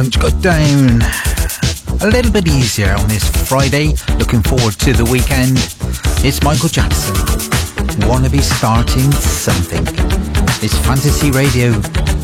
Go down a little bit easier on this Friday. Looking forward to the weekend. It's Michael Jackson. Wanna be starting something. It's Fantasy Radio.